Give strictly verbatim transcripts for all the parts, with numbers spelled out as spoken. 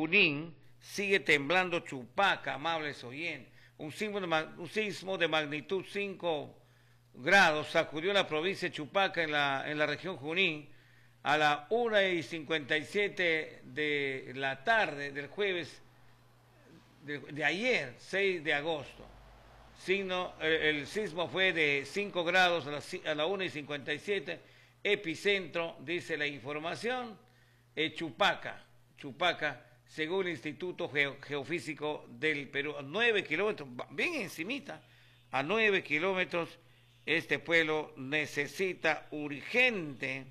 Junín sigue temblando Chupaca, amables oyentes. Un sismo de, un sismo de magnitud cinco grados sacudió la provincia de Chupaca en la, en la región Junín a las una y cincuenta y siete de la tarde del jueves de, de ayer, seis de agosto. Signo, el, el sismo fue de cinco grados a la, a la una y cincuenta y siete, epicentro, dice la información, eh, Chupaca, Chupaca, según el Instituto Geo, Geofísico del Perú, a nueve kilómetros, bien encimita, a nueve kilómetros, este pueblo necesita urgente,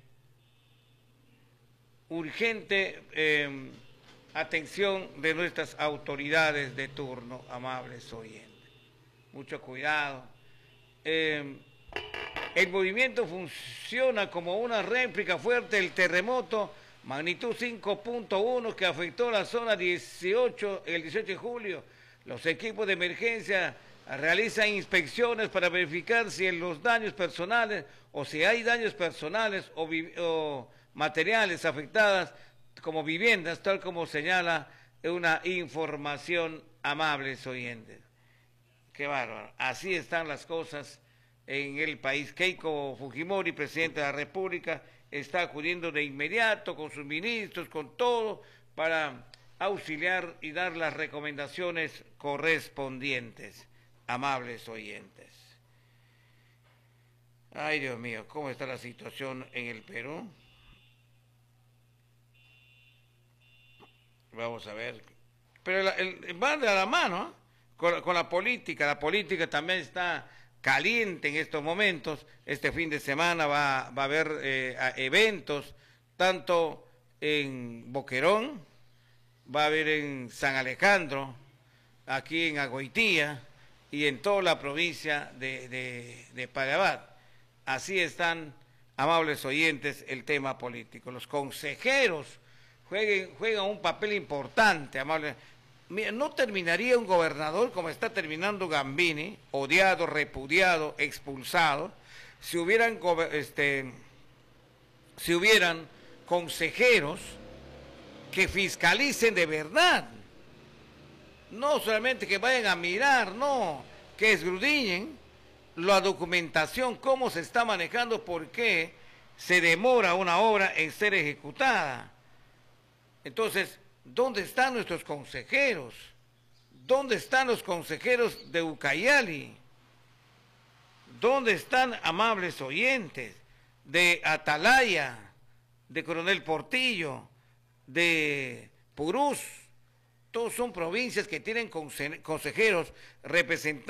urgente eh, atención de nuestras autoridades de turno, amables oyentes. Mucho cuidado. Eh, el movimiento funciona como una réplica fuerte del terremoto magnitud cinco punto uno que afectó la zona dieciocho el dieciocho de julio. Los equipos de emergencia realizan inspecciones para verificar si en los daños personales o si hay daños personales o, o materiales afectadas como viviendas, tal como señala una información, amables oyentes. Qué bárbaro. Así están las cosas en el país. Keiko Fujimori, presidente de la República, está acudiendo de inmediato con sus ministros, con todo, para auxiliar y dar las recomendaciones correspondientes, amables oyentes. Ay, Dios mío, ¿cómo está la situación en el Perú? Vamos a ver. Pero el, el, va de la mano, ¿eh? Con, con la política. La política también está caliente en estos momentos. Este fin de semana va, va a haber eh, eventos, tanto en Boquerón, va a haber en San Alejandro, aquí en Agoitía y en toda la provincia de, de, de Parabat. Así están, amables oyentes, el tema político. Los consejeros jueguen, juegan un papel importante, amables. Mira, no terminaría un gobernador como está terminando Gambini, odiado, repudiado, expulsado, si hubieran, este, si hubieran consejeros que fiscalicen de verdad. No solamente que vayan a mirar, no, que esgrudillen la documentación, cómo se está manejando, por qué se demora una obra en ser ejecutada. Entonces, ¿dónde están nuestros consejeros? ¿Dónde están los consejeros de Ucayali? ¿Dónde están, amables oyentes, de Atalaya, de Coronel Portillo, de Purús? Todos son provincias que tienen consejeros representantes